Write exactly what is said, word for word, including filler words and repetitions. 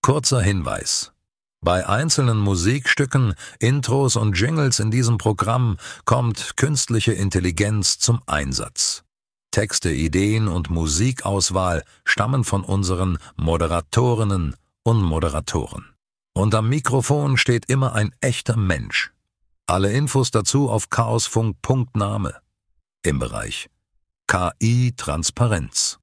Kurzer Hinweis: Bei einzelnen Musikstücken, Intros und Jingles in diesem Programm kommt künstliche Intelligenz zum Einsatz. Texte, Ideen und Musikauswahl stammen von unseren Moderatorinnen und Moderatoren. Und am Mikrofon steht immer ein echter Mensch. Alle Infos dazu auf chaosfunk punkt name im Bereich K I-Transparenz.